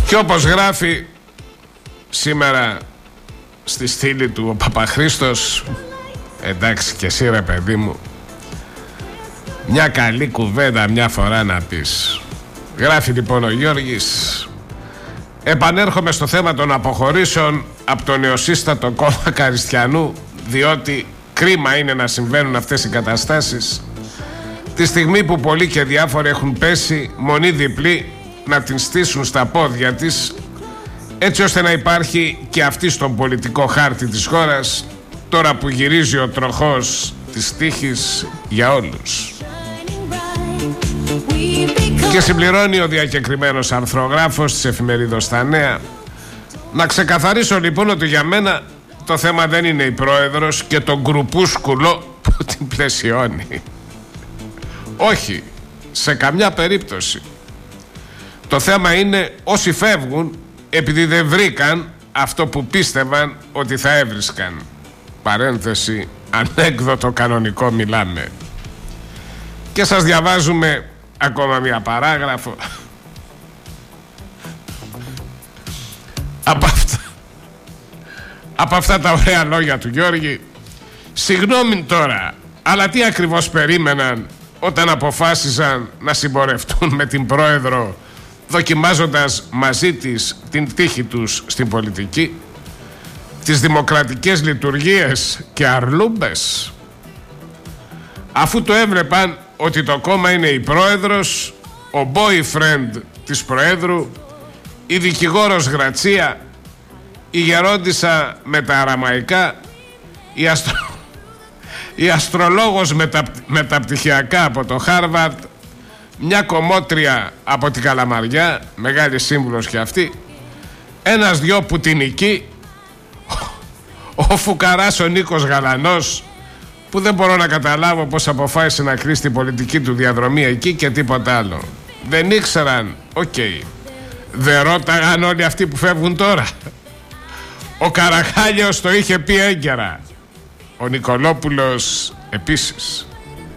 Και όπως γράφει σήμερα στη στήλη του ο Παπαχρήστος, εντάξει και εσύ ρε παιδί μου, μια καλή κουβέντα μια φορά να πεις. Γράφει λοιπόν ο Γιώργης: επανέρχομαι στο θέμα των αποχωρήσεων από το νεοσύστατο κόμμα Καριστιανού, διότι κρίμα είναι να συμβαίνουν αυτές οι καταστάσεις τη στιγμή που πολλοί και διάφοροι έχουν πέσει μονή διπλή να την στήσουν στα πόδια της, έτσι ώστε να υπάρχει και αυτή στον πολιτικό χάρτη της χώρας, τώρα που γυρίζει ο τροχός της τύχης για όλους. Και συμπληρώνει ο διακεκριμένος αρθρογράφος της εφημερίδος Τα Νέα: να ξεκαθαρίσω λοιπόν ότι για μένα το θέμα δεν είναι η πρόεδρος και το γκρουπούσκουλο που την πλαισιώνει. Όχι, σε καμιά περίπτωση. Το θέμα είναι όσοι φεύγουν επειδή δεν βρήκαν αυτό που πίστευαν ότι θα έβρισκαν. Παρένθεση, ανέκδοτο κανονικό μιλάμε. Και σας διαβάζουμε ακόμα μια παράγραφο από αυτά τα ωραία λόγια του Γιώργη. Συγγνώμη τώρα, αλλά τι ακριβώς περίμεναν όταν αποφάσισαν να συμπορευτούν με την πρόεδρο, δοκιμάζοντας μαζί της την τύχη τους στην πολιτική, τις δημοκρατικές λειτουργίες και αρλούμπες? Αφού το έβλεπαν ότι το κόμμα είναι η πρόεδρος, ο boyfriend της προέδρου, η δικηγόρος Γρατσία, η γερόντισσα με τα αραμαϊκά, η αστρολόγος με τα πτυχιακά από το Χάρβαρντ, μια κομμότρια από την Καλαμαριά, μεγάλη σύμβουλος και αυτή, ένας δυο πουτινικοί, ο φουκαράς ο Νίκος Γαλανός, που δεν μπορώ να καταλάβω πώς αποφάσισε να κρίσει την πολιτική του διαδρομή εκεί, και τίποτα άλλο. Δεν ήξεραν, οκ. Δεν ρώταγαν όλοι αυτοί που φεύγουν τώρα? Ο Καραχάλιος το είχε πει έγκαιρα, ο Νικολόπουλος επίσης.